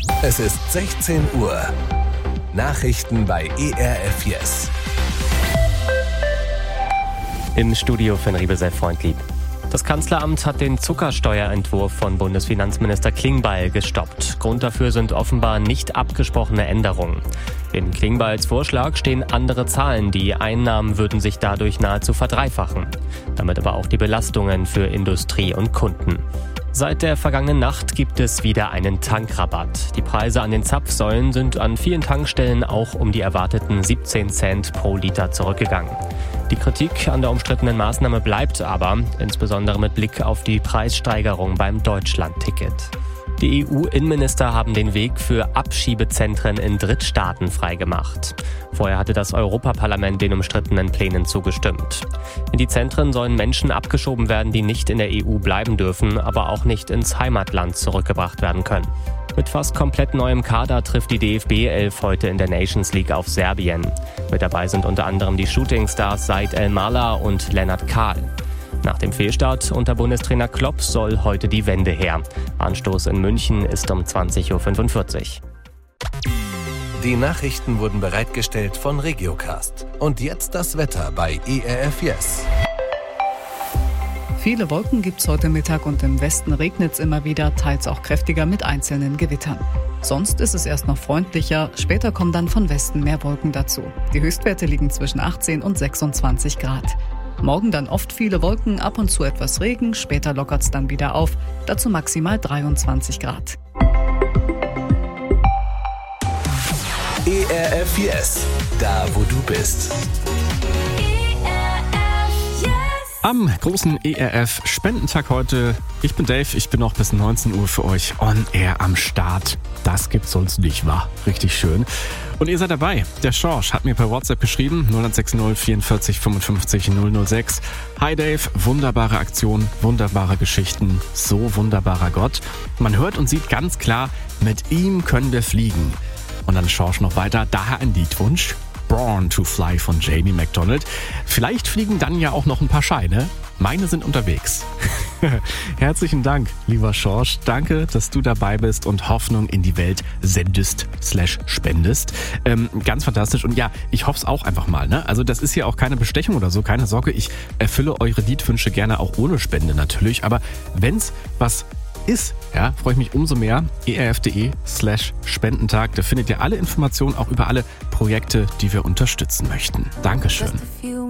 Es ist 16 Uhr. Nachrichten bei ERF Yes. Im Studio Finn Riebe sehr freundlich. Das Kanzleramt hat den Zuckersteuerentwurf von Bundesfinanzminister Klingbeil gestoppt. Grund dafür sind offenbar nicht abgesprochene Änderungen. In Klingbeils Vorschlag stehen andere Zahlen. Die Einnahmen würden sich dadurch nahezu verdreifachen. Damit aber auch die Belastungen für Industrie und Kunden. Seit der vergangenen Nacht gibt es wieder einen Tankrabatt. Die Preise an den Zapfsäulen sind an vielen Tankstellen auch um die erwarteten 17 Cent pro Liter zurückgegangen. Die Kritik an der umstrittenen Maßnahme bleibt aber, insbesondere mit Blick auf die Preissteigerung beim Deutschland-Ticket. Die EU-Innenminister haben den Weg für Abschiebezentren in Drittstaaten freigemacht. Vorher hatte das Europaparlament den umstrittenen Plänen zugestimmt. In die Zentren sollen Menschen abgeschoben werden, die nicht in der EU bleiben dürfen, aber auch nicht ins Heimatland zurückgebracht werden können. Mit fast komplett neuem Kader trifft die DFB-11 heute in der Nations League auf Serbien. Mit dabei sind unter anderem die Shootingstars Said El-Mala und Lennart Kahl. Nach dem Fehlstart unter Bundestrainer Klopp soll heute die Wende her. Anstoß in München ist um 20.45 Uhr. Die Nachrichten wurden bereitgestellt von Regiocast. Und jetzt das Wetter bei ERF Yes. Viele Wolken gibt's heute Mittag und im Westen regnet's immer wieder, teils auch kräftiger mit einzelnen Gewittern. Sonst ist es erst noch freundlicher, später kommen dann von Westen mehr Wolken dazu. Die Höchstwerte liegen zwischen 18 und 26 Grad. Morgen dann oft viele Wolken, ab und zu etwas Regen, später lockert's dann wieder auf, dazu maximal 23 Grad. ERF Yes, da wo du bist. Am großen ERF-Spendentag heute. Ich bin Dave, ich bin noch bis 19 Uhr für euch on air am Start. Das gibt's sonst nicht, wa? Richtig schön. Und ihr seid dabei. Der Schorsch hat mir per WhatsApp geschrieben, 0160 44 55 006. Hi Dave, wunderbare Aktion, wunderbare Geschichten, so wunderbarer Gott. Man hört und sieht ganz klar, mit ihm können wir fliegen. Und dann Schorsch noch weiter, daher ein Liedwunsch. Born to Fly von Jamie McDonald. Vielleicht fliegen dann ja auch noch ein paar Scheine. Meine sind unterwegs. Herzlichen Dank, lieber Schorsch. Danke, dass du dabei bist und Hoffnung in die Welt sendest/spendest. Ganz fantastisch. Und ja, ich hoffe es auch einfach mal. Ne? Also das ist hier auch keine Bestechung oder so. Keine Sorge, ich erfülle eure Liedwünsche gerne auch ohne Spende natürlich. Aber wenn's was ist, ja, freue ich mich umso mehr. erf.de/Spendentag. Da findet ihr alle Informationen auch über alle Projekte, die wir unterstützen möchten. Dankeschön.